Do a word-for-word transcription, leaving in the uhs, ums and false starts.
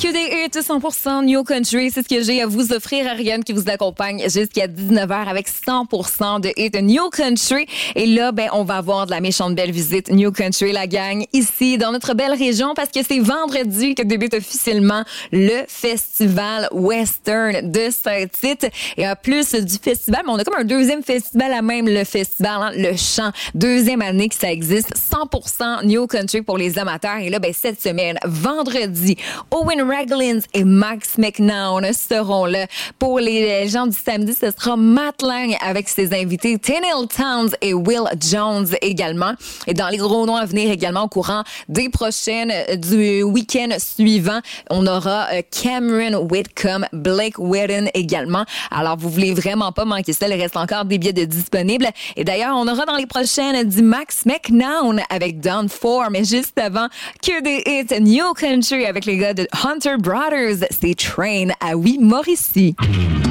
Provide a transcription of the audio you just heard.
Que des hits cent pour cent New Country, c'est ce que j'ai à vous offrir. Ariane qui vous accompagne jusqu'à dix-neuf heures avec cent pour cent de hits New Country. Et là, ben, on va avoir de la méchante belle visite New Country, la gang, ici dans notre belle région parce que c'est vendredi que débute officiellement le festival western de Saint-Tite. Et en plus du festival, mais on a comme un deuxième festival à même, le festival, hein, le chant. Deuxième année que ça existe, cent pour cent New Country pour les amateurs. Et là, ben, cette semaine, vendredi, Owen Ragland et Max McNown seront là. Pour les gens du samedi, ce sera Matt Lang avec ses invités Tennille Towns et Will Jones également. Et dans les gros noms à venir également au courant des prochaines du week-end suivant, on aura Cameron Whitcomb, Blake Whedon également. Alors, vous voulez vraiment pas manquer ça. Il reste encore des billets de disponibles. Et d'ailleurs, on aura dans les prochaines du Max McNown avec Dawn four. Mais juste avant, que des hits New Country avec les gars de Hunter Brothers. C'est Train à Oui Mauricie.